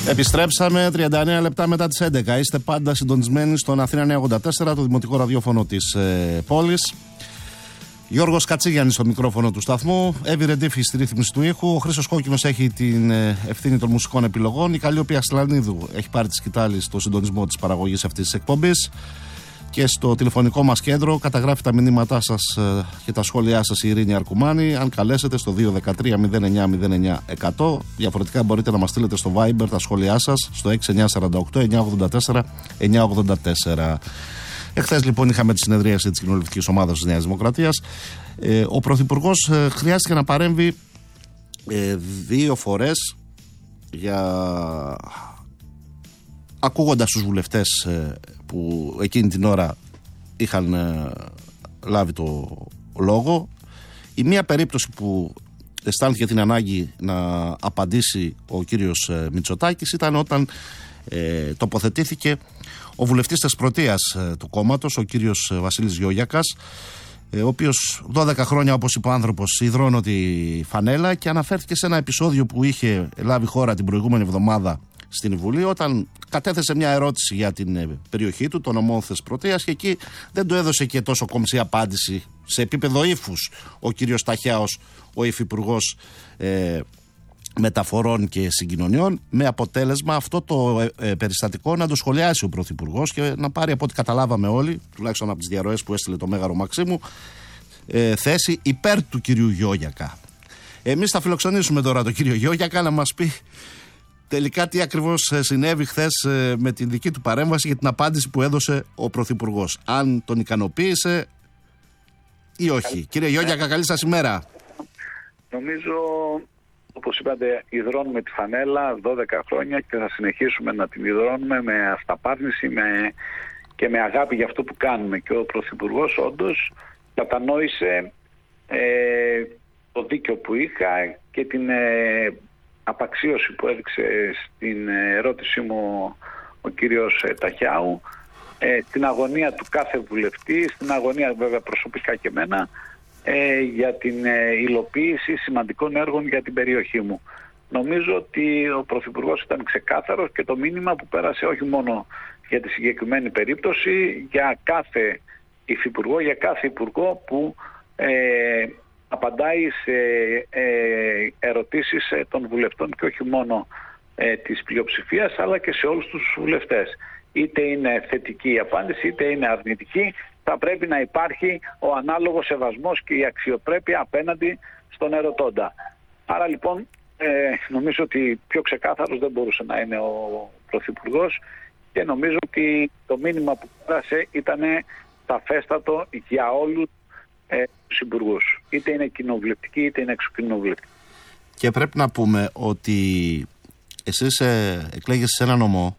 Επιστρέψαμε 39 λεπτά μετά τις 11. Είστε πάντα συντονισμένοι στον Αθήνα 984, το δημοτικό ραδιόφωνο της πόλης. Γιώργος Κατσίγιαννης στο μικρόφωνο του σταθμού. Εύη Ρεντήφη στη ρύθμιση του ήχου. Ο Χρήστος Κόκκινος έχει την ευθύνη των μουσικών επιλογών. Η Καλλιόπη Ασλανίδου έχει πάρει τη σκητάλη στο συντονισμό της παραγωγής αυτής της εκπομπής. Και στο τηλεφωνικό μας κέντρο καταγράφει τα μηνύματά σας και τα σχόλιά σας η Ειρήνη Αρκουμάνη. Αν καλέσετε στο 213-09-09-100. Διαφορετικά μπορείτε να μας στείλετε στο Viber τα σχόλιά σας στο 6948-984-984. Εχθές λοιπόν είχαμε τη συνεδρίαση της κοινοβουλευτικής ομάδας της Νέας Δημοκρατίας. Ο Πρωθυπουργός χρειάστηκε να παρέμβει 2 φορές ακούγοντας τους βουλευτές που εκείνη την ώρα είχαν λάβει το λόγο. Η μία περίπτωση που αισθάνθηκε την ανάγκη να απαντήσει ο κύριος Μητσοτάκης ήταν όταν τοποθετήθηκε ο βουλευτής της Πρωτείας του κόμματος, ο κύριος Βασίλης Γιώγιακας, ο οποίος 12 χρόνια, όπως είπε ο άνθρωπος, υδρώνω τη φανέλα, και αναφέρθηκε σε ένα επεισόδιο που είχε λάβει χώρα την προηγούμενη εβδομάδα στην Βουλή, όταν κατέθεσε μια ερώτηση για την περιοχή του, το νομό της Πρωτείας, και εκεί δεν του έδωσε και τόσο κομψή απάντηση σε επίπεδο ύφους ο κύριος Ταχιάος, ο υφυπουργός Μεταφορών και Συγκοινωνιών, με αποτέλεσμα αυτό το περιστατικό να το σχολιάσει ο Πρωθυπουργός και να πάρει, από ό,τι καταλάβαμε όλοι, τουλάχιστον από τις διαρροές που έστειλε το Μέγαρο Μαξίμου, θέση υπέρ του κυρίου Γιώγιακα. Εμείς θα φιλοξενήσουμε τώρα τον κύριο Γιώγιακα να μας πει τελικά τι ακριβώς συνέβη χθες με την δική του παρέμβαση και την απάντηση που έδωσε ο Πρωθυπουργός. Αν τον ικανοποίησε ή όχι. Κύριε Γιώγιακα, καλή σας ημέρα. Νομίζω, όπως είπατε, υδρώνουμε τη φανέλα 12 χρόνια και θα συνεχίσουμε να την υδρώνουμε με αυταπάρνηση και με αγάπη για αυτό που κάνουμε. Και ο Πρωθυπουργός όντως κατανόησε το δίκιο που είχα και την απαξίωση που έδειξε στην ερώτησή μου ο κύριος Ταχιάου, την αγωνία του κάθε βουλευτή, στην αγωνία βέβαια προσωπικά και εμένα, για την υλοποίηση σημαντικών έργων για την περιοχή μου. Νομίζω ότι ο Πρωθυπουργός ήταν ξεκάθαρος και το μήνυμα που πέρασε όχι μόνο για τη συγκεκριμένη περίπτωση, για κάθε υφυπουργό, για κάθε υπουργό που απαντάει σε ερωτήσεις των βουλευτών και όχι μόνο της πλειοψηφίας, αλλά και σε όλους τους βουλευτές. Είτε είναι θετική η απάντηση είτε είναι αρνητική, θα πρέπει να υπάρχει ο ανάλογος σεβασμός και η αξιοπρέπεια απέναντι στον ερωτώντα. Άρα λοιπόν νομίζω ότι πιο ξεκάθαρος δεν μπορούσε να είναι ο Πρωθυπουργός και νομίζω ότι το μήνυμα που πέρασε ήταν σαφέστατο για όλους τους υπουργούς. Είτε είναι κοινοβουλευτικοί είτε είναι εξοκοινοβουλευτικοί. Και πρέπει να πούμε ότι εσείς εκλέγεστε σε ένα νομό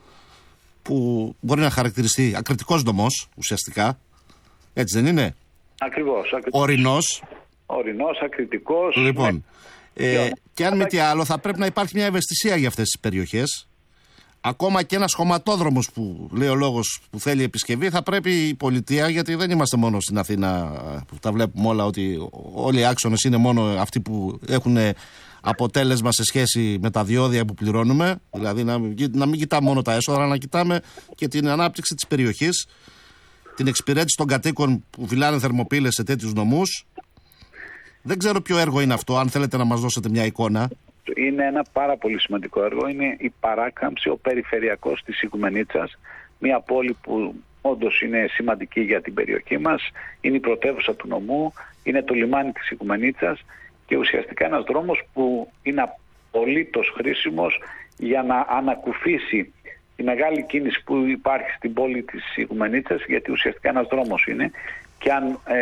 που μπορεί να χαρακτηριστεί ακριτικός νομός ουσιαστικά. Έτσι δεν είναι? Ακριβώς. Ορεινός, ακριτικός. Λοιπόν, και αν μη τι άλλο θα πρέπει να υπάρχει μια ευαισθησία για αυτές τις περιοχές. Ακόμα και ένας χωματόδρομος που λέει ο λόγος που θέλει επισκευή, θα πρέπει η πολιτεία, γιατί δεν είμαστε μόνο στην Αθήνα που τα βλέπουμε όλα, ότι όλοι οι άξονες είναι μόνο αυτοί που έχουν αποτέλεσμα σε σχέση με τα διόδια που πληρώνουμε, δηλαδή να μην κοιτάμε μόνο τα έσοδα, αλλά να κοιτάμε και την ανάπτυξη της περιοχής, την εξυπηρέτηση των κατοίκων που φυλάνε θερμοπύλες σε τέτοιους νομούς. Δεν ξέρω ποιο έργο είναι αυτό, αν θέλετε να μας δώσετε μια εικόνα. Είναι ένα πάρα πολύ σημαντικό έργο. Είναι η παράκαμψη, ο περιφερειακός της Οικουμενίτσας, μια πόλη που όντως είναι σημαντική για την περιοχή μας. Είναι η πρωτεύουσα του νομού, είναι το λιμάνι της Οικουμενίτσας και ουσιαστικά ένας δρόμος που είναι απολύτως χρήσιμος για να ανακουφίσει τη μεγάλη κίνηση που υπάρχει στην πόλη της Οικουμενίτσας, γιατί ουσιαστικά ένας δρόμος είναι. Και,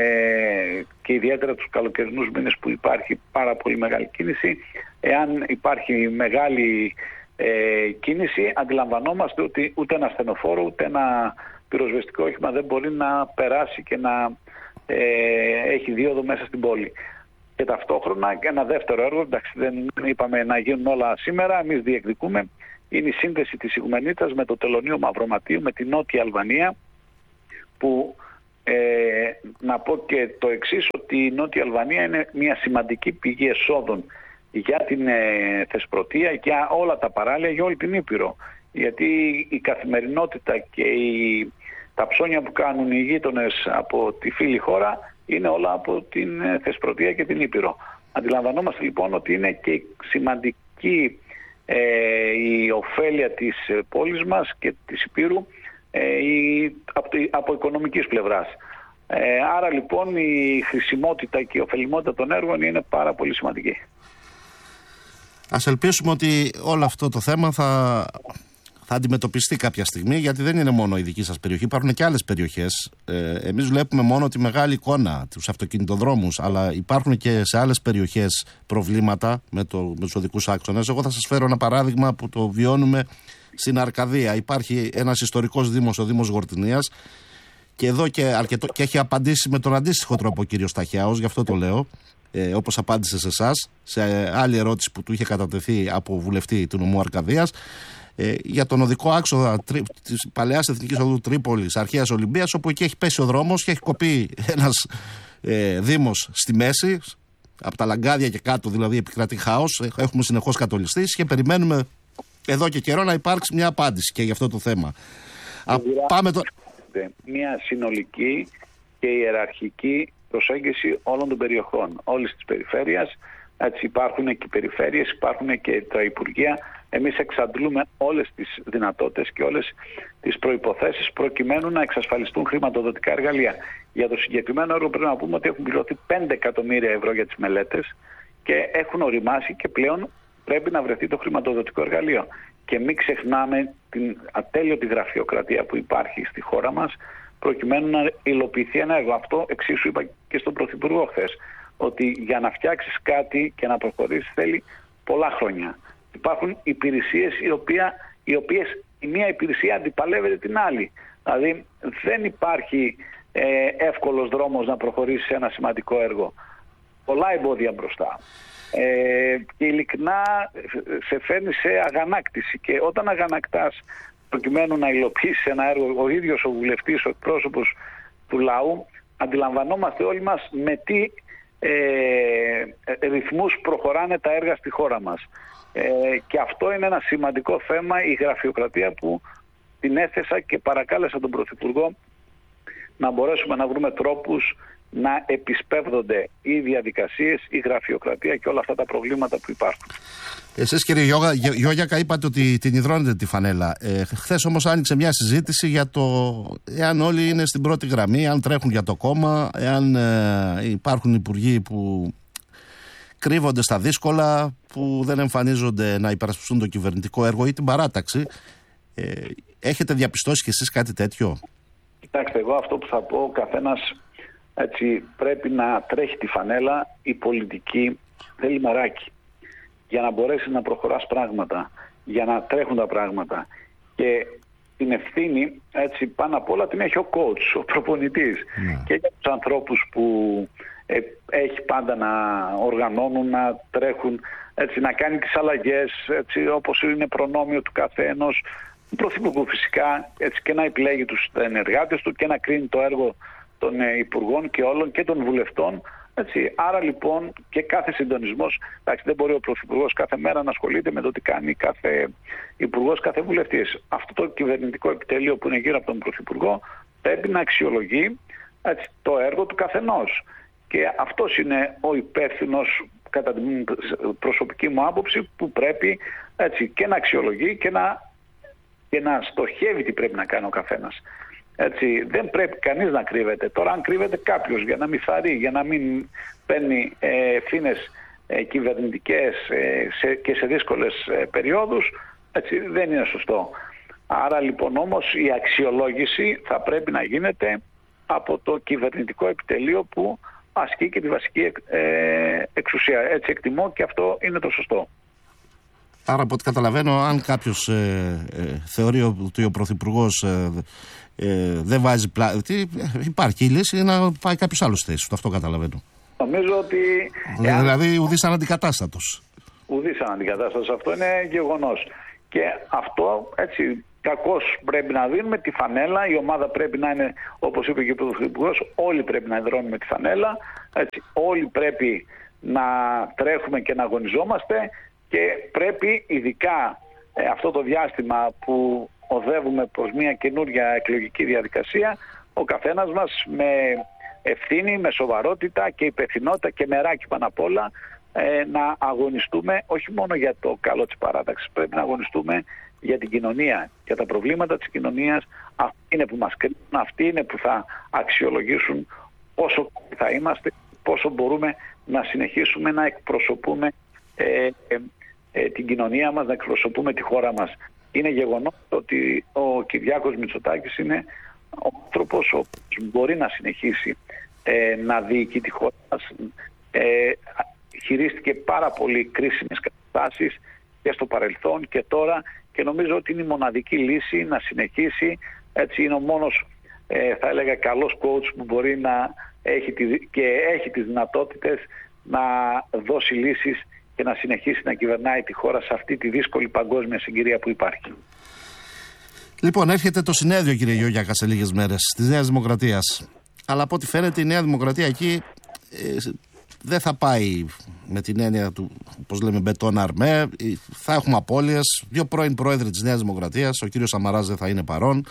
και ιδιαίτερα τους καλοκαιρινούς μήνες που υπάρχει πάρα πολύ μεγάλη κίνηση, εάν υπάρχει μεγάλη κίνηση, αντιλαμβανόμαστε ότι ούτε ένα ασθενοφόρο ούτε ένα πυροσβεστικό όχημα δεν μπορεί να περάσει και να έχει δίωδο μέσα στην πόλη. Και ταυτόχρονα και ένα δεύτερο έργο, εντάξει, δεν είπαμε να γίνουν όλα σήμερα, εμείς διεκδικούμε, είναι η σύνδεση της Οικουμενίτσας με το τελωνείο Μαυροματίου, με την Νότια Αλβανία, που να πω και το εξής, ότι η Νότια Αλβανία είναι μια σημαντική πηγή εσόδων για την Θεσπρωτεία, για όλα τα παράλια, για όλη την Ήπειρο. Γιατί η καθημερινότητα και τα ψώνια που κάνουν οι γείτονες από τη φίλη χώρα είναι όλα από την Θεσπρωτεία και την Ήπειρο. Αντιλαμβανόμαστε λοιπόν ότι είναι και σημαντική η ωφέλεια της πόλης μας και της Ηπείρου από οικονομικής πλευράς. Άρα λοιπόν η χρησιμότητα και η ωφελημότητα των έργων είναι πάρα πολύ σημαντική. Ας ελπίσουμε ότι όλο αυτό το θέμα θα αντιμετωπιστεί κάποια στιγμή, γιατί δεν είναι μόνο η δική σας περιοχή, υπάρχουν και άλλες περιοχές. Εμείς βλέπουμε μόνο τη μεγάλη εικόνα, τους αυτοκινητοδρόμους, αλλά υπάρχουν και σε άλλες περιοχές προβλήματα με τους οδικούς άξονες. Εγώ θα σας φέρω ένα παράδειγμα που το βιώνουμε στην Αρκαδία. Υπάρχει ένας ιστορικός δήμος, ο Δήμος Γορτινίας, και εδώ και έχει απαντήσει με τον αντίστοιχο τρόπο ο κύριος Σταχιάος, γι' αυτό το λέω, όπως απάντησε σε εσάς, σε άλλη ερώτηση που του είχε κατατεθεί από βουλευτή του νομού Αρκαδίας, για τον οδικό άξονα της παλαιάς Εθνικής Οδού Τρίπολης, αρχαίας Ολυμπίας, όπου εκεί έχει πέσει ο δρόμος και έχει κοπεί ένας δήμος στη μέση, από τα λαγκάδια και κάτω δηλαδή επικρατεί χάος, έχουμε συνεχώς κατολιστείς και περιμένουμε εδώ και καιρό να υπάρξει μια απάντηση και για αυτό το θέμα. Μια συνολική και ιεραρχική προσέγγιση όλων των περιοχών, όλης της περιφέρειας. Έτσι υπάρχουν και οι περιφέρειες, υπάρχουν και τα υπουργεία. Εμείς εξαντλούμε όλες τις δυνατότητες και όλες τις προϋποθέσεις προκειμένου να εξασφαλιστούν χρηματοδοτικά εργαλεία. Για το συγκεκριμένο έργο πρέπει να πούμε ότι έχουν πληρωθεί 5 εκατομμύρια ευρώ για τις μελέτες και έχουν οριμάσει και πλέον πρέπει να βρεθεί το χρηματοδοτικό εργαλείο. Και μην ξεχνάμε την ατέλειωτη γραφειοκρατία που υπάρχει στη χώρα μας προκειμένου να υλοποιηθεί ένα έργο. Αυτό εξίσου είπα και στον Πρωθυπουργό χθες, ότι για να φτιάξεις κάτι και να προχωρήσεις θέλει πολλά χρόνια. Υπάρχουν υπηρεσίες οι οποίες η μία υπηρεσία αντιπαλεύεται την άλλη. Δηλαδή δεν υπάρχει εύκολος δρόμος να προχωρήσεις σε ένα σημαντικό έργο. Πολλά εμπόδια μπροστά. Και ειλικρινά σε φέρνει σε αγανάκτηση, και όταν αγανακτάς προκειμένου να υλοποιήσεις ένα έργο, ο ίδιος ο βουλευτής, ο εκπρόσωπος του λαού, αντιλαμβανόμαστε όλοι μας με τι ρυθμούς προχωράνε τα έργα στη χώρα μας. Και αυτό είναι ένα σημαντικό θέμα, η γραφειοκρατία που την έθεσα και παρακάλεσα τον Πρωθυπουργό να μπορέσουμε να βρούμε τρόπους να επισπεύδονται οι διαδικασίες, η γραφειοκρατία και όλα αυτά τα προβλήματα που υπάρχουν. Εσείς κύριε Γιώγιακα είπατε ότι την υδρώνετε τη φανέλα. Χθες όμως άνοιξε μια συζήτηση για το εάν όλοι είναι στην πρώτη γραμμή, αν τρέχουν για το κόμμα, εάν υπάρχουν υπουργοί που κρύβονται στα δύσκολα, που δεν εμφανίζονται να υπερασπιστούν το κυβερνητικό έργο ή την παράταξη. Έχετε διαπιστώσει κι εσείς κάτι τέτοιο? Κοιτάξτε, εγώ αυτό που θα πω, ο καθένας έτσι πρέπει να τρέχει τη φανέλα, η πολιτική θέλει μεράκι για να μπορέσει να προχωράς πράγματα, για να τρέχουν τα πράγματα. Και την ευθύνη έτσι πάνω απ' όλα την έχει ο coach, ο προπονητής. Και για τους ανθρώπους που έχει πάντα να οργανώνουν, να τρέχουν, έτσι, να κάνει τις αλλαγές, έτσι, όπως είναι προνόμιο του καθένος, του Πρωθυπουργού φυσικά, έτσι, και να επιλέγει τους ενεργάτες του και να κρίνει το έργο των υπουργών και όλων και των βουλευτών. Έτσι. Άρα λοιπόν και κάθε συντονισμός, εντάξει, δεν μπορεί ο Πρωθυπουργός κάθε μέρα να ασχολείται με το τι κάνει κάθε υπουργός, κάθε βουλευτής. Αυτό το κυβερνητικό επιτελείο που είναι γύρω από τον Πρωθυπουργό πρέπει να αξιολογεί, έτσι, το έργο του καθενός. Και αυτός είναι ο υπεύθυνος, κατά την προσωπική μου άποψη, που πρέπει, έτσι, και να αξιολογεί και να στοχεύει τι πρέπει να κάνει ο καθένας. Έτσι, δεν πρέπει κανείς να κρύβεται. Τώρα αν κρύβεται κάποιος για να μην θαρρεί, για να μην παίρνει ευθύνες κυβερνητικές και σε δύσκολες περιόδους, έτσι, δεν είναι σωστό. Άρα λοιπόν όμως η αξιολόγηση θα πρέπει να γίνεται από το κυβερνητικό επιτελείο που ασκεί και τη βασική εξουσία. Έτσι εκτιμώ και αυτό είναι το σωστό. Άρα από ό,τι καταλαβαίνω, αν κάποιος θεωρεί ότι ο Πρωθυπουργός δεν βάζει πλάτη, υπάρχει η λύση να πάει κάποιος άλλος θέση του. Αυτό καταλαβαίνω. Νομίζω ότι... Δηλαδή ουδής αναντικατάστατος. Ουδής αναντικατάστατος. Αυτό είναι γεγονός. Και αυτό, έτσι, κακώς πρέπει να δίνουμε τη φανέλα. Η ομάδα πρέπει να είναι, όπως είπε και ο Πρωθυπουργός, όλοι πρέπει να εδρώνουμε τη φανέλα. Έτσι, όλοι πρέπει να τρέχουμε και να αγωνιζόμαστε, και πρέπει ειδικά αυτό το διάστημα που οδεύουμε προς μια καινούργια εκλογική διαδικασία, ο καθένας μας με ευθύνη, με σοβαρότητα και υπευθυνότητα και μεράκι πάνω απ' όλα, να αγωνιστούμε όχι μόνο για το καλό της παράταξης, πρέπει να αγωνιστούμε για την κοινωνία, για τα προβλήματα της κοινωνίας. Αυτοί είναι που μας κρίνουν, αυτοί είναι που θα αξιολογήσουν πόσο θα είμαστε, πόσο μπορούμε να συνεχίσουμε να εκπροσωπούμε την κοινωνία μας, να εκπροσωπούμε τη χώρα μας. Είναι γεγονός ότι ο Κυριάκος Μητσοτάκης είναι ο άνθρωπος που μπορεί να συνεχίσει να διοικεί τη χώρα μας. Χειρίστηκε πάρα πολύ κρίσιμες καταστάσεις και στο παρελθόν και τώρα, και νομίζω ότι είναι η μοναδική λύση να συνεχίσει. Έτσι είναι ο μόνος, θα έλεγα, καλός coach που μπορεί να έχει τις δυνατότητες να δώσει λύσεις και να συνεχίσει να κυβερνάει τη χώρα σε αυτή τη δύσκολη παγκόσμια συγκυρία που υπάρχει. Λοιπόν, έρχεται το συνέδριο, κύριε Γιώργιακα, σε λίγες μέρες της Νέας Δημοκρατίας. Αλλά από ό,τι φαίνεται η Νέα Δημοκρατία εκεί δεν θα πάει με την έννοια του, όπως λέμε, μπετόν αρμέ. Θα έχουμε απώλειες. 2 πρώην πρόεδροι της Νέας Δημοκρατίας, ο κύριος Σαμαράς δεν θα είναι παρόν.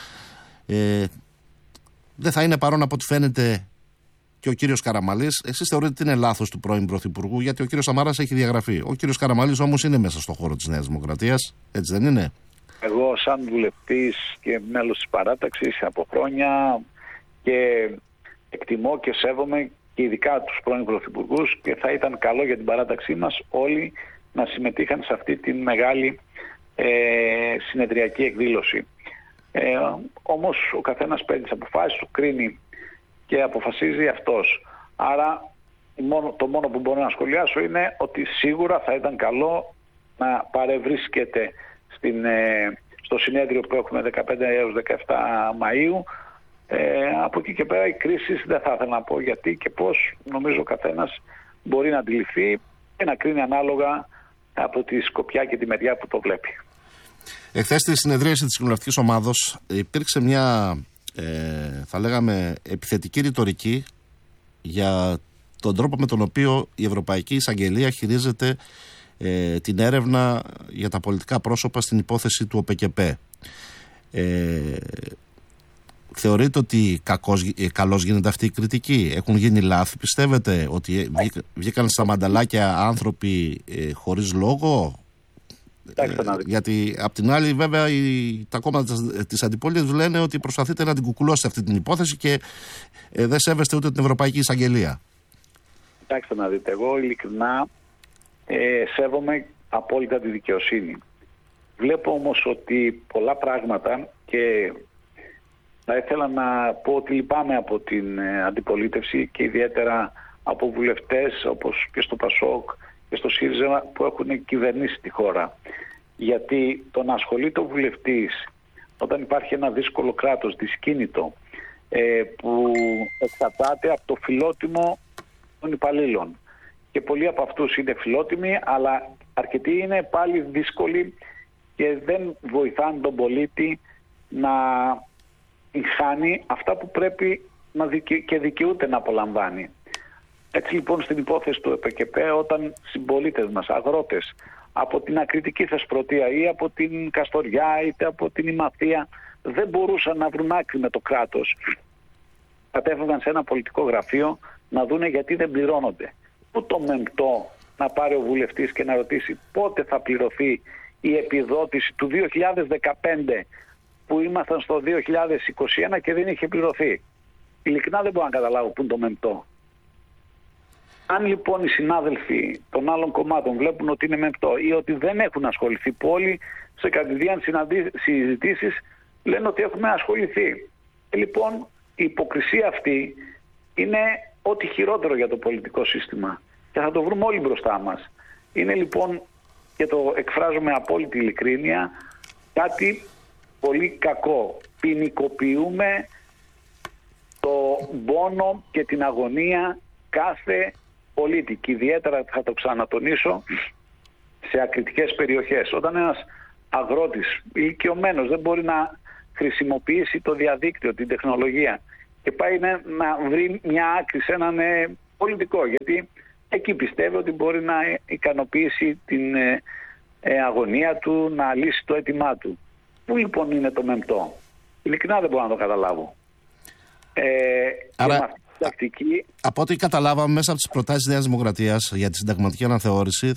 Δεν θα είναι παρόν από ό,τι φαίνεται και ο κύριος Καραμανλής. Εσείς θεωρείτε ότι είναι λάθος του πρώην Πρωθυπουργού, γιατί ο κύριος Σαμαράς έχει διαγραφεί. Ο κύριος Καραμανλής όμως είναι μέσα στον χώρο της Νέας Δημοκρατίας, έτσι δεν είναι? Εγώ σαν βουλευτής και μέλος της παράταξης από χρόνια και εκτιμώ και σέβομαι και ειδικά τους πρώην πρωθυπουργούς, και θα ήταν καλό για την παράταξή μας όλοι να συμμετείχαν σε αυτή τη μεγάλη συνεδριακή εκδήλωση. Όμως ο καθένας παίρνει τις αποφάσεις του, κρίνει και αποφασίζει αυτός. Άρα το μόνο που μπορώ να σχολιάσω είναι ότι σίγουρα θα ήταν καλό να παρευρίσκεται στο συνέδριο που έχουμε 15 έως 17 Μαΐου. Από εκεί και πέρα οι κρίσεις δεν θα ήθελα να πω γιατί και πώς, νομίζω ο καθένας μπορεί να αντιληφθεί και να κρίνει ανάλογα από τη σκοπιά και τη μεριά που το βλέπει. Εχθές στη συνεδρίαση της κοινοβουλευτικής ομάδος υπήρξε μια θα λέγαμε επιθετική ρητορική για τον τρόπο με τον οποίο η Ευρωπαϊκή Εισαγγελία χειρίζεται την έρευνα για τα πολιτικά πρόσωπα στην υπόθεση του ΟΠΕΚΕΠΕ. Θεωρείτε ότι καλώς γίνεται αυτή η κριτική? Έχουν γίνει λάθη, πιστεύετε ότι βγήκαν στα μανταλάκια άνθρωποι χωρίς λόγο? Γιατί απ' την άλλη βέβαια τα κόμματα της αντιπολίτευσης λένε ότι προσπαθείτε να την κουκουλώσετε αυτή την υπόθεση και δεν σέβεστε ούτε την Ευρωπαϊκή Εισαγγελία. Κοιτάξτε να δείτε, εγώ ειλικρινά σέβομαι απόλυτα τη δικαιοσύνη. Βλέπω όμως ότι πολλά πράγματα, και θα ήθελα να πω ότι λυπάμαι από την αντιπολίτευση και ιδιαίτερα από βουλευτές όπως και στο ΠΑΣΟΚ και στο ΣΥΡΙΖΑ που έχουν κυβερνήσει τη χώρα. Γιατί το να ασχολείται ο βουλευτής όταν υπάρχει ένα δύσκολο κράτος, δυσκίνητο, που εξαρτάται από το φιλότιμο των υπαλλήλων. Και πολλοί από αυτούς είναι φιλότιμοι, αλλά αρκετοί είναι πάλι δύσκολοι και δεν βοηθάνε τον πολίτη να χάνει αυτά που πρέπει και δικαιούται να απολαμβάνει. Έτσι λοιπόν στην υπόθεση του ΕΠΕΚΕΠΕ, όταν συμπολίτες μας, αγρότες, από την Ακριτική Θεσπρωτεία ή από την Καστοριά είτε από την Ημαθία δεν μπορούσαν να βρουν άκρη με το κράτος, κατέφευγαν σε ένα πολιτικό γραφείο να δούνε γιατί δεν πληρώνονται. Πού το μεμπτό να πάρει ο βουλευτής και να ρωτήσει πότε θα πληρωθεί η επιδότηση του 2015 που ήμασταν στο 2021 και δεν είχε πληρωθεί? Ειλικρινά δεν μπορώ να καταλάβω πού είναι το μεμπτό. Αν λοιπόν οι συνάδελφοι των άλλων κομμάτων βλέπουν ότι είναι μεμπτό ή ότι δεν έχουν ασχοληθεί, που όλοι σε κατηδίαν συζητήσεις λένε ότι έχουμε ασχοληθεί. Λοιπόν, η υποκρισία αυτή είναι ό,τι χειρότερο για το πολιτικό σύστημα και θα το βρούμε όλοι μπροστά μας. Είναι λοιπόν, και το εκφράζω με απόλυτη ειλικρίνεια, κάτι πολύ κακό. Ποινικοποιούμε το πόνο και την αγωνία κάθε πολίτη, και ιδιαίτερα θα το ξανατονίσω σε ακριτικές περιοχές. Όταν ένας αγρότης ηλικιωμένος δεν μπορεί να χρησιμοποιήσει το διαδίκτυο, την τεχνολογία, και πάει να βρει μια άκρη σε έναν πολιτικό, γιατί εκεί πιστεύει ότι μπορεί να ικανοποιήσει την αγωνία του, να λύσει το αίτημά του. Πού λοιπόν είναι το μεμπτό? Ειλικρινά δεν μπορώ να το καταλάβω. Άρα, από ό,τι καταλάβαμε μέσα από τις προτάσεις της Νέας Δημοκρατίας για τη συνταγματική αναθεώρηση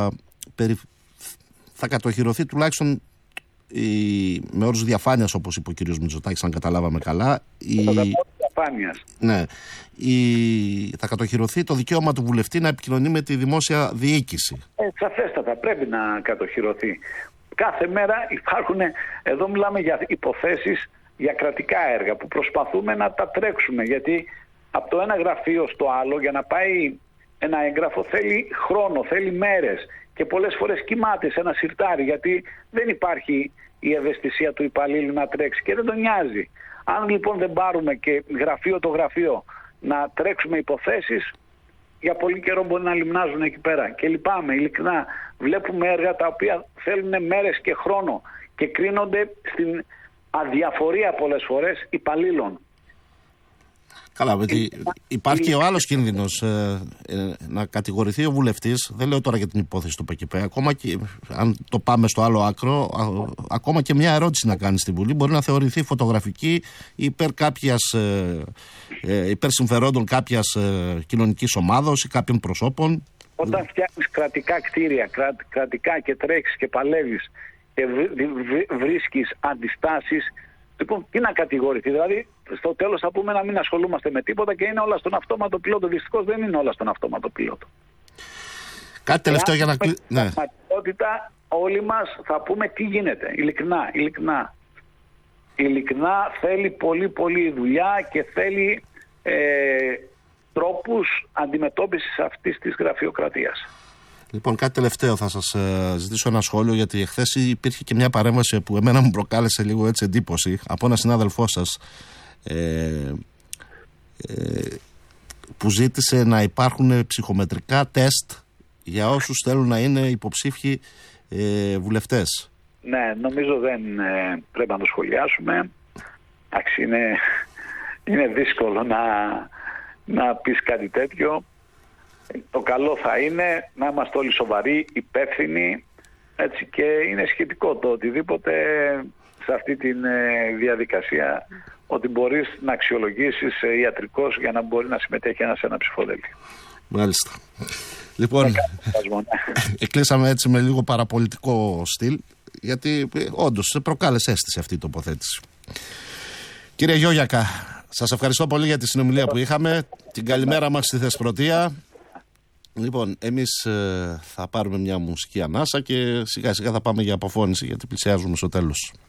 θα κατοχυρωθεί τουλάχιστον με όρους διαφάνειας, όπως είπε ο κ. Μητσοτάκης, αν καταλάβαμε καλά. Ναι, θα κατοχυρωθεί το δικαίωμα του βουλευτή να επικοινωνεί με τη δημόσια διοίκηση. Σαφέστατα πρέπει να κατοχυρωθεί. Κάθε μέρα υπάρχουν, εδώ μιλάμε για υποθέσεις για κρατικά έργα που προσπαθούμε να τα τρέξουμε, γιατί από το ένα γραφείο στο άλλο για να πάει ένα έγγραφο θέλει χρόνο, θέλει μέρες και πολλές φορές κοιμάται σε ένα σιρτάρι, γιατί δεν υπάρχει η ευαισθησία του υπαλλήλου να τρέξει και δεν τον νοιάζει. Αν λοιπόν δεν πάρουμε και γραφείο το γραφείο να τρέξουμε υποθέσεις, για πολύ καιρό μπορεί να λιμνάζουν εκεί πέρα. Και λυπάμαι, ειλικρινά, βλέπουμε έργα τα οποία θέλουν μέρες και χρόνο και κρίνονται στην αδιαφορία πολλές φορές υπαλλήλων. Καλά, γιατί υπάρχει και ο άλλος κίνδυνος να κατηγορηθεί ο βουλευτής, δεν λέω τώρα για την υπόθεση του ΠΚΠ, ακόμα και αν το πάμε στο άλλο άκρο, ακόμα και μια ερώτηση να κάνει στην Βουλή μπορεί να θεωρηθεί φωτογραφική υπέρ συμφερόντων κάποιας κοινωνικής ομάδος ή κάποιων προσώπων. Όταν φτιάχνεις κρατικά κτίρια, κρατικά και τρέχεις και παλεύεις και βρίσκεις αντιστάσεις, λοιπόν, τι να κατηγορηθεί? Δηλαδή, στο τέλος θα πούμε να μην ασχολούμαστε με τίποτα και είναι όλα στον αυτόματο πιλότο. Δυστυχώς δεν είναι όλα στον αυτόματο πιλότο. Κάτι τελευταίο για να κλείσει. Ναι. Στην πραγματικότητα όλοι μας θα πούμε τι γίνεται. Ειλικρινά θέλει πολύ δουλειά και θέλει τρόπους αντιμετώπισης αυτής της γραφειοκρατίας. Λοιπόν, κάτι τελευταίο θα σας ζητήσω ένα σχόλιο, γιατί εχθές υπήρχε και μια παρέμβαση που εμένα μου προκάλεσε λίγο έτσι εντύπωση από ένα συνάδελφό σας που ζήτησε να υπάρχουν ψυχομετρικά τεστ για όσους θέλουν να είναι υποψήφιοι βουλευτές. Ναι, νομίζω δεν πρέπει να το σχολιάσουμε. Εντάξει, είναι δύσκολο να πεις κάτι τέτοιο. Το καλό θα είναι να είμαστε όλοι σοβαροί, υπεύθυνοι, έτσι, και είναι σχετικό το οτιδήποτε σε αυτή τη διαδικασία, ότι μπορείς να αξιολογήσεις ιατρικός για να μπορεί να συμμετέχει ένας σε ένα ψηφοδέλτιο. Μάλιστα. Λοιπόν, κλείσαμε έτσι με λίγο παραπολιτικό στυλ, γιατί όντως προκάλεσε αίσθηση αυτή η τοποθέτηση. Κύριε Γιώγιακα, σας ευχαριστώ πολύ για τη συνομιλία που είχαμε. Την καλημέρα μας στη Θεσπρωτεία. Λοιπόν, εμείς θα πάρουμε μια μουσική ανάσα και σιγά σιγά θα πάμε για αποφώνηση, γιατί πλησιάζουμε στο τέλος.